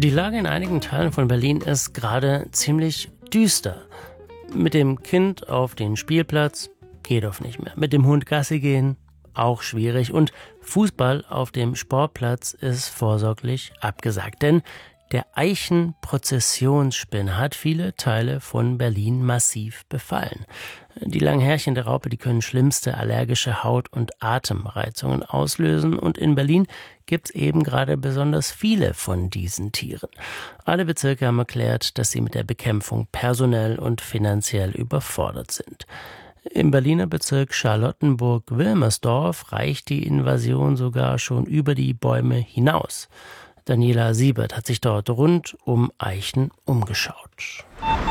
Die Lage in einigen Teilen von Berlin ist gerade ziemlich düster. Mit dem Kind auf den Spielplatz geht oft nicht mehr. Mit dem Hund Gassi gehen, auch schwierig. Und Fußball auf dem Sportplatz ist vorsorglich abgesagt. Denn der Eichenprozessionsspinner hat viele Teile von Berlin massiv befallen. Die langen Härchen der Raupe, die können schlimmste allergische Haut- und Atemreizungen auslösen. Und in Berlin gibt es eben gerade besonders viele von diesen Tieren. Alle Bezirke haben erklärt, dass sie mit der Bekämpfung personell und finanziell überfordert sind. Im Berliner Bezirk Charlottenburg-Wilmersdorf reicht die Invasion sogar schon über die Bäume hinaus. Daniela Siebert hat sich dort rund um Eichen umgeschaut.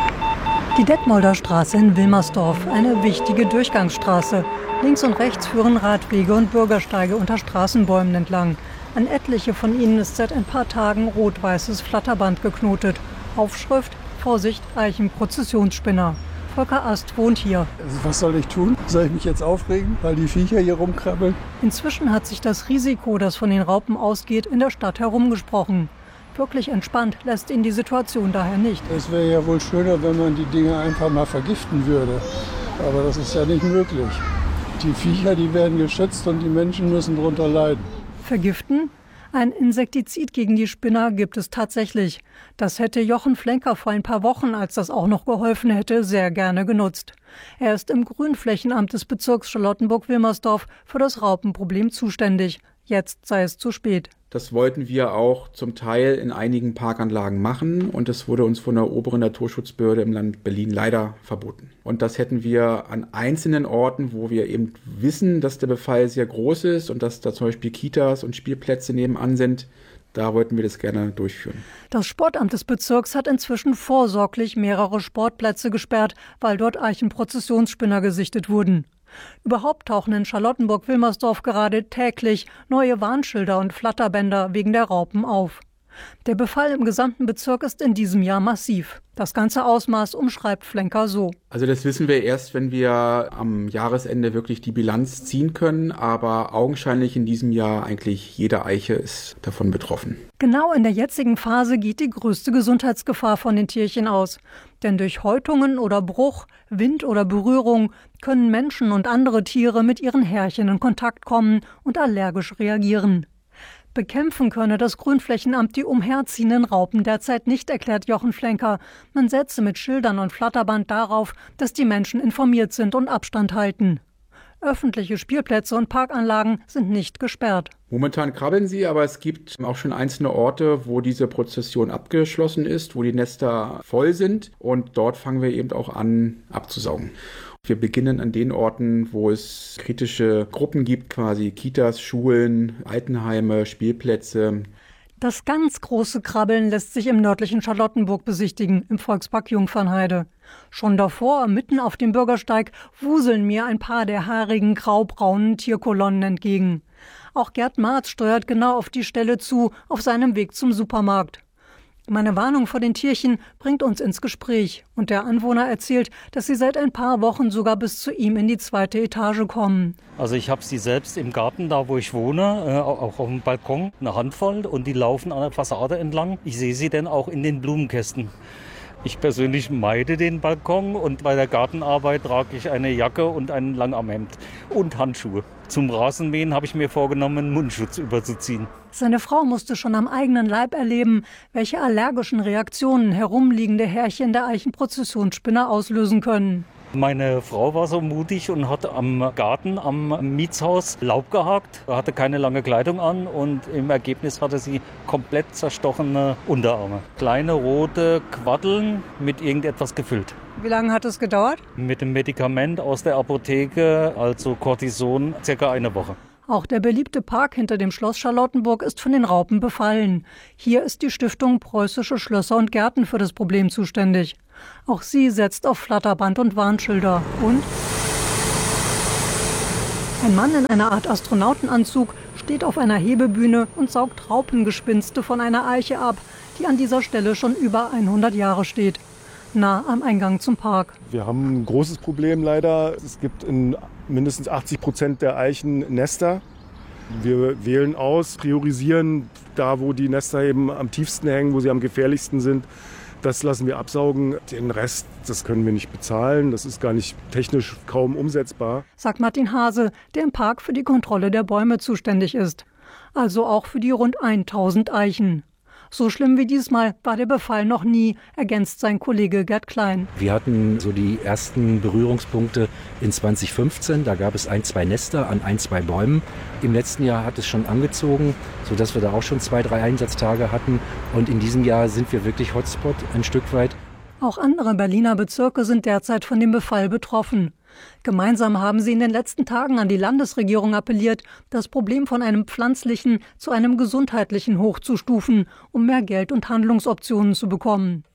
Die Detmolder Straße in Wilmersdorf, eine wichtige Durchgangsstraße. Links und rechts führen Radwege und Bürgersteige unter Straßenbäumen entlang. An etliche von ihnen ist seit ein paar Tagen rot-weißes Flatterband geknotet. Aufschrift: Vorsicht, Eichenprozessionsspinner. Volker Ast wohnt hier. Was soll ich tun? Soll ich mich jetzt aufregen, weil die Viecher hier rumkrabbeln? Inzwischen hat sich das Risiko, das von den Raupen ausgeht, in der Stadt herumgesprochen. Wirklich entspannt lässt ihn die Situation daher nicht. Es wäre ja wohl schöner, wenn man die Dinge einfach mal vergiften würde. Aber das ist ja nicht möglich. Die Viecher, die werden geschützt und die Menschen müssen darunter leiden. Vergiften? Ein Insektizid gegen die Spinner gibt es tatsächlich. Das hätte Jochen Flenker vor ein paar Wochen, als das auch noch geholfen hätte, sehr gerne genutzt. Er ist im Grünflächenamt des Bezirks Charlottenburg-Wilmersdorf für das Raupenproblem zuständig. Jetzt sei es zu spät. Das wollten wir auch zum Teil in einigen Parkanlagen machen und es wurde uns von der oberen Naturschutzbehörde im Land Berlin leider verboten. Und das hätten wir an einzelnen Orten, wo wir eben wissen, dass der Befall sehr groß ist und dass da zum Beispiel Kitas und Spielplätze nebenan sind, da wollten wir das gerne durchführen. Das Sportamt des Bezirks hat inzwischen vorsorglich mehrere Sportplätze gesperrt, weil dort Eichenprozessionsspinner gesichtet wurden. Überhaupt tauchen in Charlottenburg-Wilmersdorf gerade täglich neue Warnschilder und Flatterbänder wegen der Raupen auf. Der Befall im gesamten Bezirk ist in diesem Jahr massiv. Das ganze Ausmaß umschreibt Flenker so. Also das wissen wir erst, wenn wir am Jahresende wirklich die Bilanz ziehen können. Aber augenscheinlich in diesem Jahr eigentlich jede Eiche ist davon betroffen. Genau in der jetzigen Phase geht die größte Gesundheitsgefahr von den Tierchen aus. Denn durch Häutungen oder Bruch, Wind oder Berührung können Menschen und andere Tiere mit ihren Härchen in Kontakt kommen und allergisch reagieren. Bekämpfen könne das Grünflächenamt die umherziehenden Raupen derzeit nicht, erklärt Jochen Flenker. Man setze mit Schildern und Flatterband darauf, dass die Menschen informiert sind und Abstand halten. Öffentliche Spielplätze und Parkanlagen sind nicht gesperrt. Momentan krabbeln sie, aber es gibt auch schon einzelne Orte, wo diese Prozession abgeschlossen ist, wo die Nester voll sind und dort fangen wir eben auch an abzusaugen. Wir beginnen an den Orten, wo es kritische Gruppen gibt, quasi Kitas, Schulen, Altenheime, Spielplätze. Das ganz große Krabbeln lässt sich im nördlichen Charlottenburg besichtigen, im Volkspark Jungfernheide. Schon davor, mitten auf dem Bürgersteig, wuseln mir ein paar der haarigen, graubraunen Tierkolonnen entgegen. Auch Gerd Marz steuert genau auf die Stelle zu, auf seinem Weg zum Supermarkt. Meine Warnung vor den Tierchen bringt uns ins Gespräch und der Anwohner erzählt, dass sie seit ein paar Wochen sogar bis zu ihm in die 2. Etage kommen. Also ich habe sie selbst im Garten, da wo ich wohne, auch auf dem Balkon, eine Handvoll und die laufen an der Fassade entlang. Ich sehe sie dann auch in den Blumenkästen. Ich persönlich meide den Balkon und bei der Gartenarbeit trage ich eine Jacke und ein Langarmhemd und Handschuhe. Zum Rasenmähen habe ich mir vorgenommen, Mundschutz überzuziehen. Seine Frau musste schon am eigenen Leib erleben, welche allergischen Reaktionen herumliegende Härchen der Eichenprozessionsspinner auslösen können. Meine Frau war so mutig und hat am Garten, am Mietshaus Laub gehakt, hatte keine lange Kleidung an und im Ergebnis hatte sie komplett zerstochene Unterarme. Kleine rote Quaddeln mit irgendetwas gefüllt. Wie lange hat es gedauert? Mit dem Medikament aus der Apotheke, also Cortison, circa eine Woche. Auch der beliebte Park hinter dem Schloss Charlottenburg ist von den Raupen befallen. Hier ist die Stiftung Preußische Schlösser und Gärten für das Problem zuständig. Auch sie setzt auf Flatterband und Warnschilder. Und ein Mann in einer Art Astronautenanzug steht auf einer Hebebühne und saugt Raupengespinste von einer Eiche ab, die an dieser Stelle schon über 100 Jahre steht. Nah am Eingang zum Park. Wir haben ein großes Problem leider. Es gibt in mindestens 80% der Eichen Nester. Wir wählen aus, priorisieren da, wo die Nester eben am tiefsten hängen, wo sie am gefährlichsten sind. Das lassen wir absaugen. Den Rest, das können wir nicht bezahlen. Das ist gar nicht technisch kaum umsetzbar. Sagt Martin Hase, der im Park für die Kontrolle der Bäume zuständig ist. Also auch für die rund 1000 Eichen. So schlimm wie diesmal war der Befall noch nie, ergänzt sein Kollege Gerd Klein. Wir hatten so die ersten Berührungspunkte in 2015. Da gab es 1-2 Nester an 1-2 Bäumen. Im letzten Jahr hat es schon angezogen, sodass wir da auch schon 2-3 Einsatztage hatten. Und in diesem Jahr sind wir wirklich Hotspot ein Stück weit. Auch andere Berliner Bezirke sind derzeit von dem Befall betroffen. Gemeinsam haben sie in den letzten Tagen an die Landesregierung appelliert, das Problem von einem pflanzlichen zu einem gesundheitlichen hochzustufen, um mehr Geld und Handlungsoptionen zu bekommen.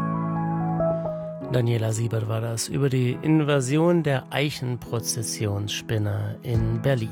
Daniela Siebert war das über die Invasion der Eichenprozessionsspinner in Berlin.